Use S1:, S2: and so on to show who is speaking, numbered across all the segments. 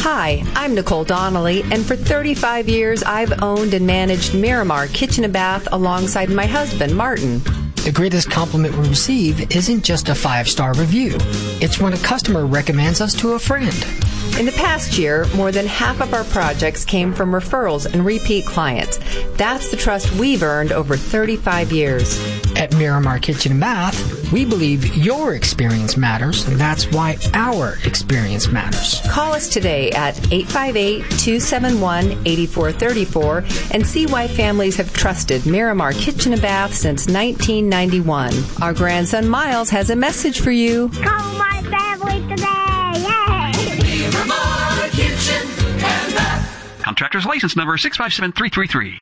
S1: Hi, I'm Nicole Donnelly, and for 35 years I've owned and managed Miramar Kitchen and Bath alongside my husband, Martin.
S2: The greatest compliment we receive isn't just a 5-star review. It's when a customer recommends us to a friend.
S1: In the past year, more than half of our projects came from referrals and repeat clients. That's the trust we've earned over 35 years.
S2: At Miramar Kitchen and Bath, we believe your experience matters, and that's why our experience matters.
S1: Call us today at 858-271-8434 and see why families have trusted Miramar Kitchen and Bath since 1991. Our grandson Miles has a message for you.
S3: Call my family today! Yay!
S4: Miramar Kitchen and Bath. Contractor's license number 657333.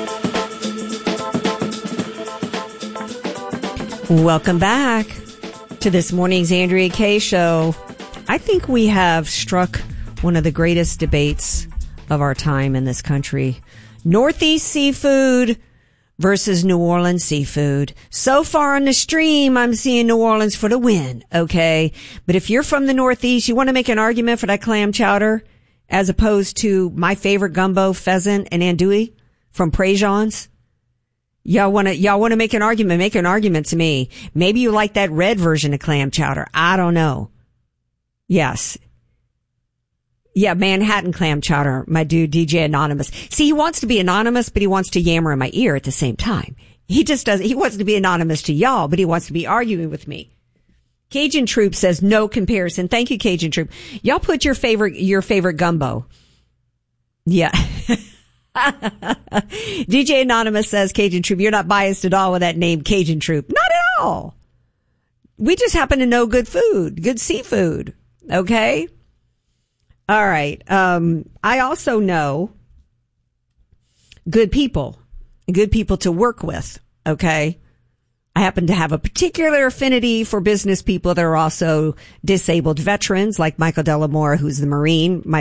S5: Welcome back to this morning's Andrea Kaye Show. I think we have struck one of the greatest debates of our time in this country. Northeast seafood versus New Orleans seafood. So far on the stream, I'm seeing New Orleans for the win, okay? But if you're from the Northeast, you want to make an argument for that clam chowder as opposed to my favorite gumbo, pheasant, and andouille from Prejean's? Y'all want to make an argument to me. Maybe you like that red version of clam chowder. I don't know. Yes. Yeah, Manhattan clam chowder, my dude, DJ Anonymous. See, he wants to be anonymous, but he wants to yammer in my ear at the same time. He wants to be anonymous to y'all, but he wants to be arguing with me. Cajun Troop says no comparison. Thank you, Cajun Troop. Y'all put your favorite gumbo. Yeah. DJ Anonymous says, Cajun Troop, you're not biased at all with that name, Cajun Troop. Not at all. We just happen to know good food, good seafood. Okay. All right. I also know good people to work with. Okay. I happen to have a particular affinity for business people that are also disabled veterans like Michael Delamore, who's the Marine, my